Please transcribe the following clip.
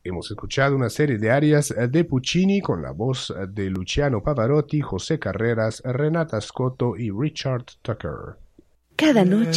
Hemos escuchado una serie de arias de Puccini con la voz de Luciano Pavarotti, José Carreras, Renata Scotto y Richard Tucker. Cada noche